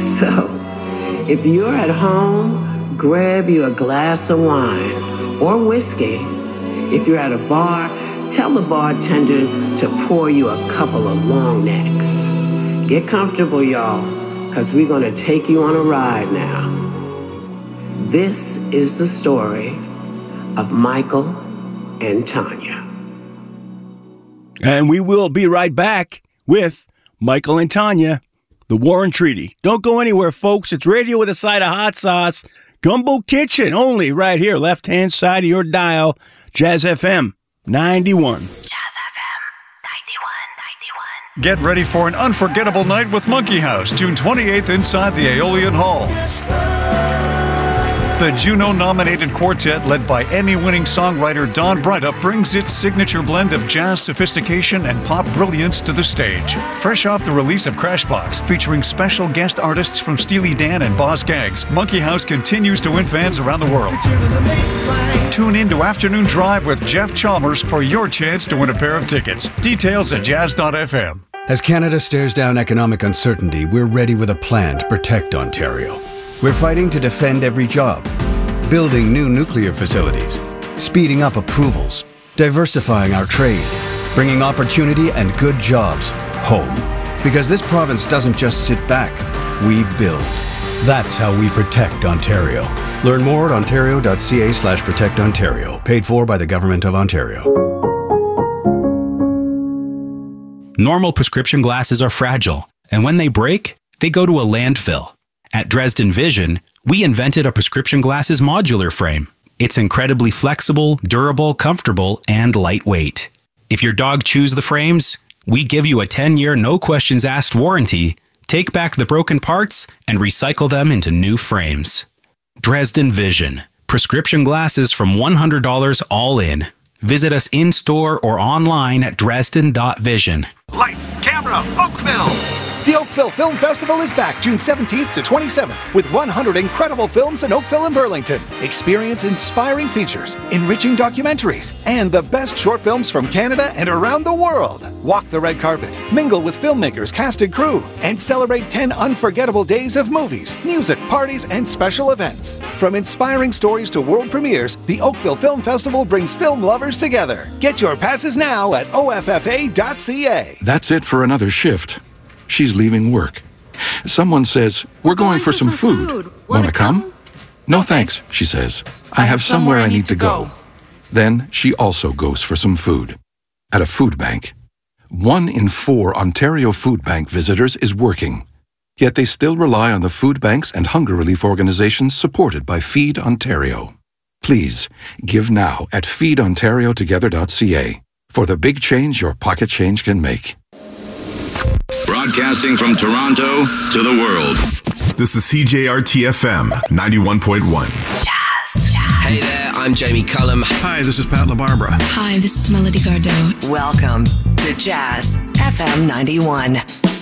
So, if you're at home, grab you a glass of wine or whiskey. If you're at a bar, tell the bartender to pour you a couple of long necks. Get comfortable, y'all, because we're going to take you on a ride now. This is the story of Michael and Tanya. And we will be right back with Michael and Tanya, the War and Treaty. Don't go anywhere, folks. It's radio with a side of hot sauce. Gumbo Kitchen, only right here, left-hand side of your dial. Jazz FM 91. Jazz FM 91. Get ready for an unforgettable night with Monkey House, June 28th inside the Aeolian Hall. The Juno-nominated quartet, led by Emmy-winning songwriter Don Brydup, brings its signature blend of jazz sophistication and pop brilliance to the stage. Fresh off the release of Crashbox, featuring special guest artists from Steely Dan and Boz Scaggs, Monkey House continues to win fans around the world. Tune in to Afternoon Drive with Jeff Chalmers for your chance to win a pair of tickets. Details at jazz.fm. As Canada stares down economic uncertainty, we're ready with a plan to protect Ontario. We're fighting to defend every job, building new nuclear facilities, speeding up approvals, diversifying our trade, bringing opportunity and good jobs home. Because this province doesn't just sit back, we build. That's how we protect Ontario. Learn more at ontario.ca/protectontario. Paid for by the Government of Ontario. Normal prescription glasses are fragile, and when they break, they go to a landfill. At Dresden Vision, we invented a prescription glasses modular frame. It's incredibly flexible, durable, comfortable, and lightweight. If your dog chews the frames, we give you a 10-year no-questions-asked warranty, take back the broken parts, and recycle them into new frames. Dresden Vision. Prescription glasses from $100 all in. Visit us in-store or online at dresden.vision. Lights, camera, Oakville! The Oakville Film Festival is back June 17th to 27th with 100 incredible films in Oakville and Burlington. Experience inspiring features, enriching documentaries, and the best short films from Canada and around the world. Walk the red carpet, mingle with filmmakers, cast and crew, and celebrate 10 unforgettable days of movies, music, parties, and special events. From inspiring stories to world premieres, the Oakville Film Festival brings film lovers together. Get your passes now at OFFA.ca. That's it for another shift. She's leaving work. Someone says, "We're going for some food. Wanna come?" "No thanks," she says. "I have somewhere I need to go." Then she also goes for some food. At a food bank. 1 in 4 Ontario Food Bank visitors is working. Yet they still rely on the food banks and hunger relief organizations supported by Feed Ontario. Please, give now at feedontariotogether.ca for the big change your pocket change can make. Broadcasting from Toronto to the world. This is CJRT-FM 91.1. Jazz. Hey there, I'm Jamie Cullum. Hi, this is Pat LaBarbera. Hi, this is Melody Gardot. Welcome to Jazz FM 91.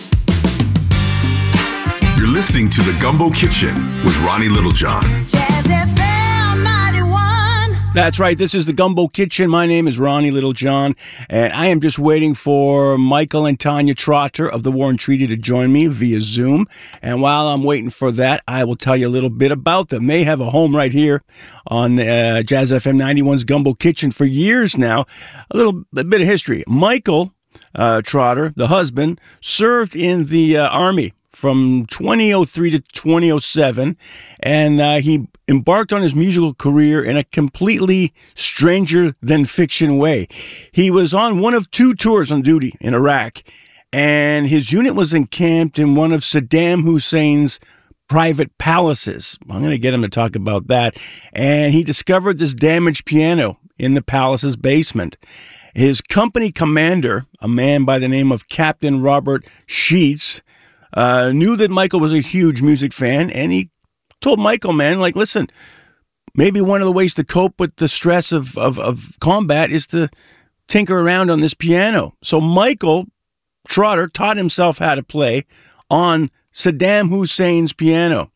You're listening to The Gumbo Kitchen with Ronnie Littlejohn. Jazz FM 91. That's right. This is the Gumbo Kitchen. My name is Ronnie Littlejohn, and I am just waiting for Michael and Tanya Trotter of the War and Treaty to join me via Zoom. And while I'm waiting for that, I will tell you a little bit about them. They have a home right here on Jazz FM 91's Gumbo Kitchen for years now. A bit of history. Michael Trotter, the husband, served in the Army from 2003 to 2007, and he embarked on his musical career in a completely stranger-than-fiction way. He was on one of 2 tours on duty in Iraq, and his unit was encamped in one of Saddam Hussein's private palaces. I'm going to get him to talk about that. And he discovered this damaged piano in the palace's basement. His company commander, a man by the name of Captain Robert Sheets, knew that Michael was a huge music fan, and he told Michael, man, like, listen, maybe one of the ways to cope with the stress of combat is to tinker around on this piano. So Michael Trotter taught himself how to play on Saddam Hussein's piano.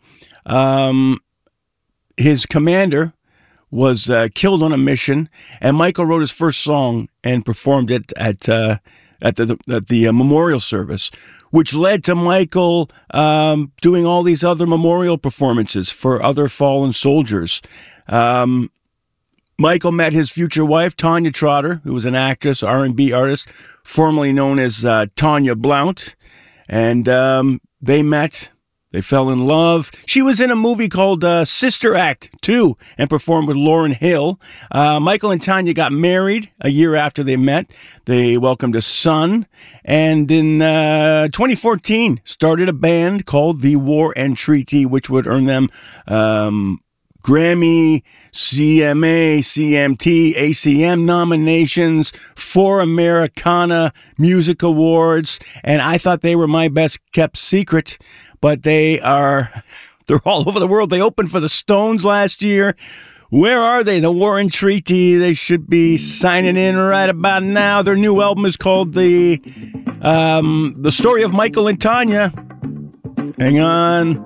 His commander was killed on a mission, and Michael wrote his first song and performed it at the memorial service, which led to Michael doing all these other memorial performances for other fallen soldiers. Michael met his future wife, Tanya Trotter, who was an actress, R&B artist, formerly known as Tanya Blount. And they met. They fell in love. She was in a movie called Sister Act 2 and performed with Lauryn Hill. Michael and Tanya got married a year after they met. They welcomed a son. And in 2014, started a band called The War and Treaty, which would earn them Grammy, CMA, CMT, ACM nominations, 4 Americana Music Awards. And I thought they were my best kept secret. But they're all over the world. They opened for the Stones last year. Where are they? The War and Treaty. They should be signing in right about now. Their new album is called The Story of Michael and Tanya. Hang on.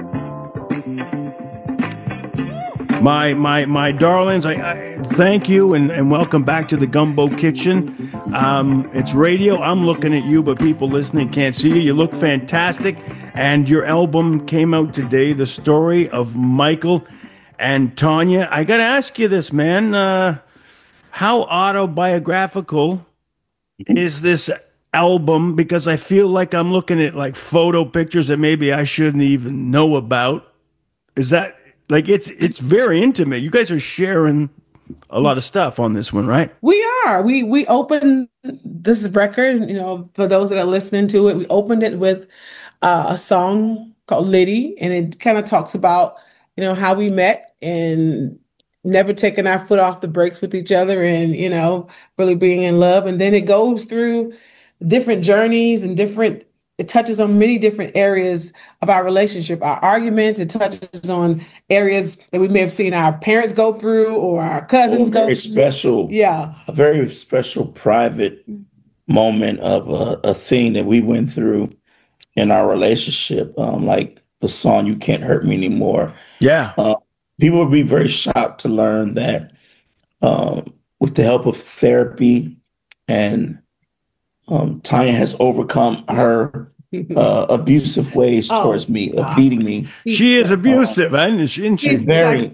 My darlings, I thank you and welcome back to the Gumbo Kitchen. It's radio. I'm looking at you, but people listening can't see you. You look fantastic. And your album came out today, The Story of Michael and Tanya. I got to ask you this, man. How autobiographical is this album? Because I feel like I'm looking at like photo pictures that maybe I shouldn't even know about. Is that... Like, it's very intimate. You guys are sharing a lot of stuff on this one, right? We are. We opened this record, for those that are listening to it, we opened it with a song called Liddy, and it kind of talks about, how we met and never taking our foot off the brakes with each other and, really being in love. And then it goes through different journeys and it touches on many different areas of our relationship, our arguments. It touches on areas that we may have seen our parents go through or our cousins go through. Special, yeah, a very special private moment of a thing that we went through in our relationship, like the song "You Can't Hurt Me Anymore." Yeah, people would be very shocked to learn that with the help of therapy and Tanya has overcome her abusive ways towards me, beating me. She is abusive, isn't she? Very.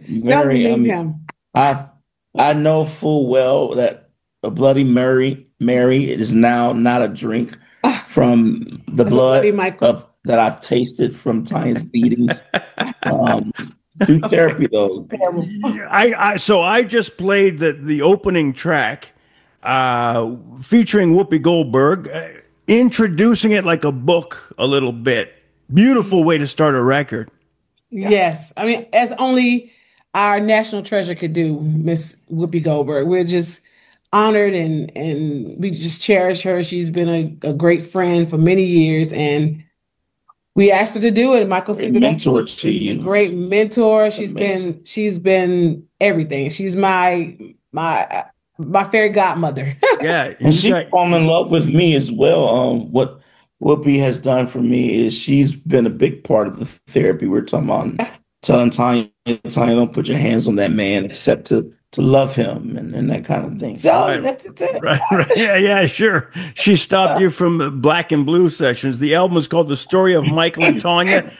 I know full well that a Bloody Mary is now not a drink from the blood that I've tasted from Tanya's beatings. Through therapy, though. So I just played the opening track. Featuring Whoopi Goldberg, introducing it like a book a little bit. Beautiful way to start a record. Yes. I mean, as only our national treasure could do, Miss Whoopi Goldberg. We're just honored and we just cherish her. She's been a great friend for many years, and we asked her to do it. Michael's great mentor to you. Great mentor. She's been everything. She's my fairy godmother. Yeah. And she fell in love with me as well. What Whoopi has done for me is she's been a big part of the therapy we're talking about. Telling Tanya, don't put your hands on that man except to love him and that kind of thing. So right. That's it. Right. Yeah, sure. She stopped you from Black and Blue sessions. The album is called The Story of Michael and Tanya.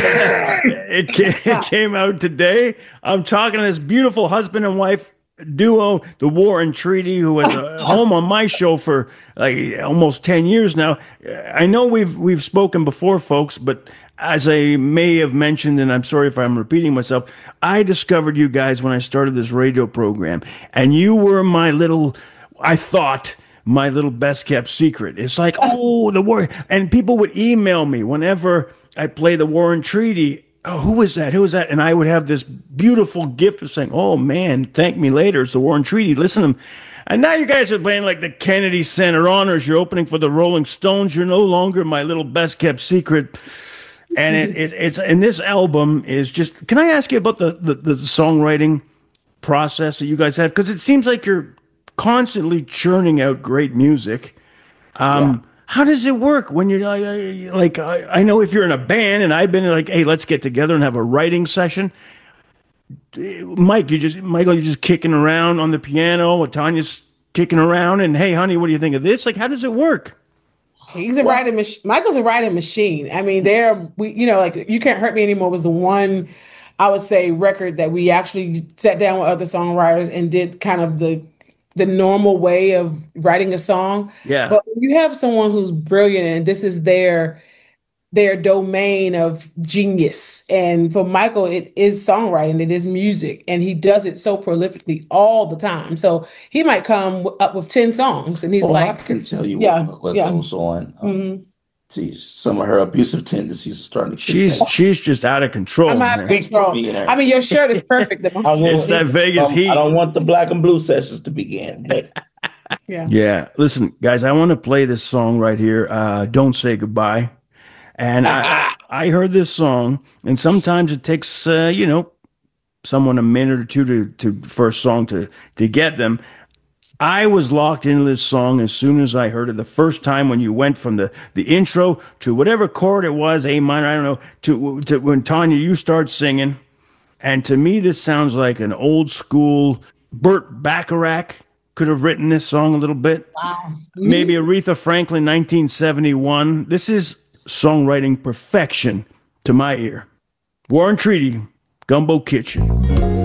It came out today. I'm talking to this beautiful husband and wife duo, The War and Treaty, who was a home on my show for like almost 10 years now. I know we've spoken before, folks, but as I may have mentioned, and I'm sorry if I'm repeating myself, I discovered you guys when I started this radio program, and you were my little best kept secret. It's like, the war, and people would email me whenever I play The War and Treaty. Oh, who is that? Who is that? And I would have this beautiful gift of saying, oh, man, thank me later. It's The War and Treaty. Listen to them. And now you guys are playing like the Kennedy Center Honors. You're opening for the Rolling Stones. You're no longer my little best-kept secret. And it's and this album is just... Can I ask you about the songwriting process that you guys have? Because it seems like you're constantly churning out great music. How does it work when you're like, I know if you're in a band and I've been like, hey, let's get together and have a writing session. Michael, you're just kicking around on the piano, or Tanya's kicking around and, hey, honey, what do you think of this? Like, how does it work? He's a writing machine. Michael's a writing machine. I mean, like You Can't Hurt Me Anymore was the one, I would say, record that we actually sat down with other songwriters and did kind of the normal way of writing a song. Yeah. But when you have someone who's brilliant and this is their domain of genius. And for Michael, it is songwriting, it is music, and he does it so prolifically all the time. So he might come up with 10 songs and he's I can tell you what goes on. See, some of her abusive tendencies are starting to She's just out of control. I'm out of control. I mean, your shirt is perfect. It's that Vegas heat. I don't want the Black and Blue sessions to begin. But Yeah. Listen, guys, I want to play this song right here. Don't Say Goodbye. And I heard this song, and sometimes it takes someone a minute or two for a song to get them. I was locked into this song as soon as I heard it the first time, when you went from the intro to whatever chord it was, A minor, I don't know, to when Tanya, you start singing. And to me, this sounds like an old school Burt Bacharach could have written this song a little bit. Wow. Maybe Aretha Franklin, 1971. This is songwriting perfection to my ear. War and Treaty, Gumbo Kitchen.